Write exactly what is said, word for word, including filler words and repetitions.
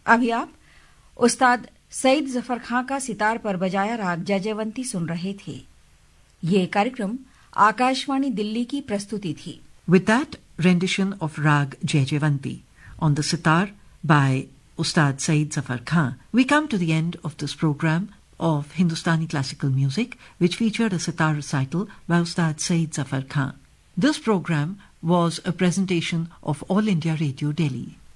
अभी आप उस्ताद सईद जफर खां का सितार पर बजाया राग जयजयवंती सुन रहे थे। ये कार्यक्रम आकाशवाणी दिल्ली की प्रस्तुति थी। With that rendition of Rag Jayjavanti on the sitar by Ustad Saeed Zafar Khan, we come to the end of this program of Hindustani classical music, which featured a sitar recital by Ustad Saeed Zafar Khan. This program was a presentation of All India Radio Delhi.